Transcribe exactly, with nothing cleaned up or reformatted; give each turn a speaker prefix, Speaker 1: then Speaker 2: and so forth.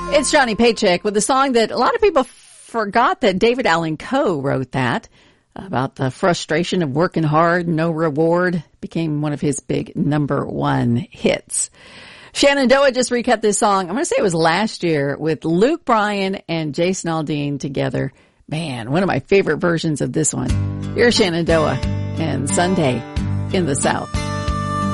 Speaker 1: It's Johnny Paycheck with a song that a lot of people forgot that David Allan Coe wrote that, about the frustration of working hard, no reward, became one of his big number one hits. Shenandoah just recut this song, I'm going to say it was last year, with Luke Bryan and Jason Aldean together. Man, one of my favorite versions of this one. Here's Shenandoah and Sunday in the South.